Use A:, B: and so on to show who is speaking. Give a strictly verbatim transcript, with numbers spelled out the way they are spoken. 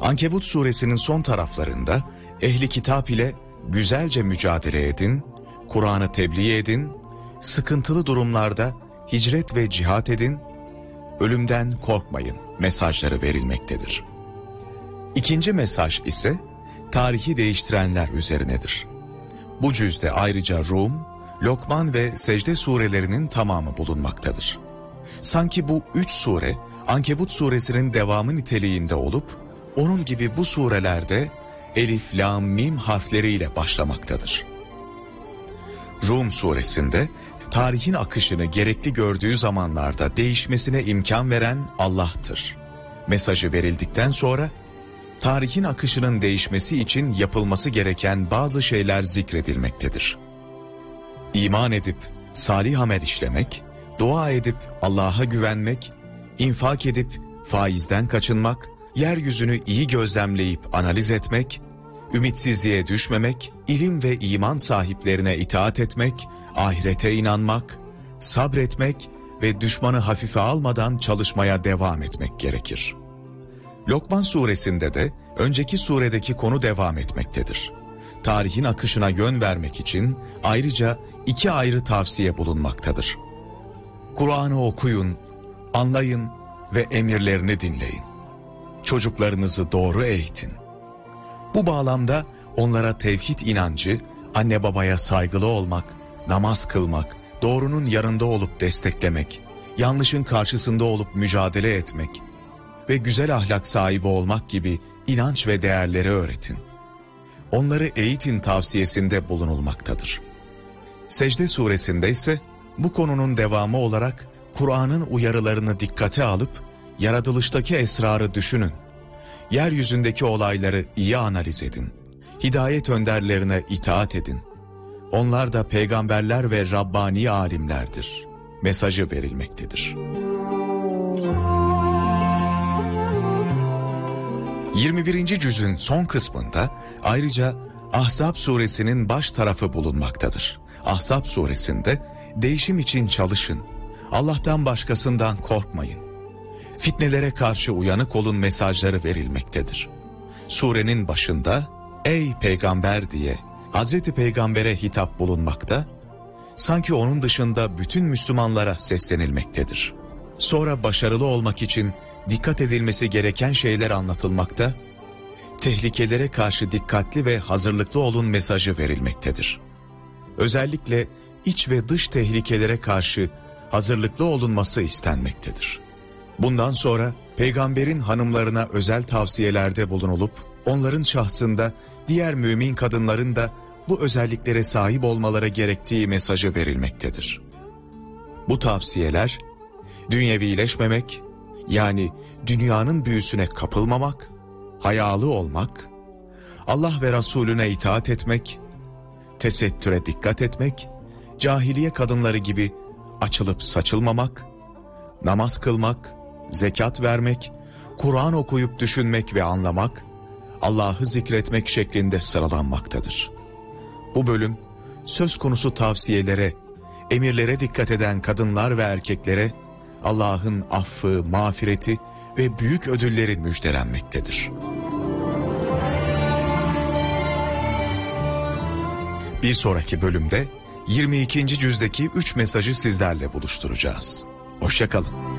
A: Ankebut suresinin son taraflarında ehli kitap ile güzelce mücadele edin, Kur'an'ı tebliğ edin, sıkıntılı durumlarda hicret ve cihat edin, ölümden korkmayın mesajları verilmektedir. İkinci mesaj ise tarihi değiştirenler üzerinedir. Bu cüzde ayrıca Rum, Lokman ve Secde surelerinin tamamı bulunmaktadır. Sanki bu üç sure Ankebut suresinin devamı niteliğinde olup, onun gibi bu surelerde Elif, Lam, Mim harfleriyle başlamaktadır. Rum suresinde tarihin akışını gerekli gördüğü zamanlarda değişmesine imkan veren Allah'tır. Mesajı verildikten sonra tarihin akışının değişmesi için yapılması gereken bazı şeyler zikredilmektedir. İman edip salih amel işlemek, dua edip Allah'a güvenmek, infak edip faizden kaçınmak, yeryüzünü iyi gözlemleyip analiz etmek, ümitsizliğe düşmemek, ilim ve iman sahiplerine itaat etmek, ahirete inanmak, sabretmek ve düşmanı hafife almadan çalışmaya devam etmek gerekir. Lokman suresinde de önceki suredeki konu devam etmektedir. Tarihin akışına yön vermek için ayrıca iki ayrı tavsiye bulunmaktadır. Kur'an'ı okuyun, anlayın ve emirlerini dinleyin. Çocuklarınızı doğru eğitin. Bu bağlamda onlara tevhid inancı, anne babaya saygılı olmak, namaz kılmak, doğrunun yanında olup desteklemek, yanlışın karşısında olup mücadele etmek ve güzel ahlak sahibi olmak gibi inanç ve değerleri öğretin. Onları eğitin tavsiyesinde bulunulmaktadır. Secde suresinde ise bu konunun devamı olarak Kur'an'ın uyarılarını dikkate alıp yaratılıştaki esrarı düşünün. Yeryüzündeki olayları iyi analiz edin. Hidayet önderlerine itaat edin. Onlar da peygamberler ve Rabbani alimlerdir. Mesajı verilmektedir. yirmi birinci cüzün son kısmında ayrıca Ahzab suresinin baş tarafı bulunmaktadır. Ahzab suresinde değişim için çalışın, Allah'tan başkasından korkmayın, fitnelere karşı uyanık olun mesajları verilmektedir. Surenin başında ey peygamber diye Hazreti Peygamber'e hitap bulunmakta, sanki onun dışında bütün Müslümanlara seslenilmektedir. Sonra başarılı olmak için dikkat edilmesi gereken şeyler anlatılmakta, tehlikelere karşı dikkatli ve hazırlıklı olun mesajı verilmektedir. Özellikle iç ve dış tehlikelere karşı hazırlıklı olunması istenmektedir. Bundan sonra peygamberin hanımlarına özel tavsiyelerde bulunulup, onların şahsında diğer mümin kadınların da bu özelliklere sahip olmaları gerektiği mesajı verilmektedir. Bu tavsiyeler, dünyevileşmemek, yani dünyanın büyüsüne kapılmamak, hayalı olmak, Allah ve Resulüne itaat etmek, tesettüre dikkat etmek, cahiliye kadınları gibi açılıp saçılmamak, namaz kılmak, zekat vermek, Kur'an okuyup düşünmek ve anlamak, Allah'ı zikretmek şeklinde sıralanmaktadır. Bu bölüm söz konusu tavsiyelere, emirlere dikkat eden kadınlar ve erkeklere Allah'ın affı, mağfireti ve büyük ödülleri müjdelenmektedir. Bir sonraki bölümde yirmi ikinci cüzdeki üç mesajı sizlerle buluşturacağız. Hoşça kalın.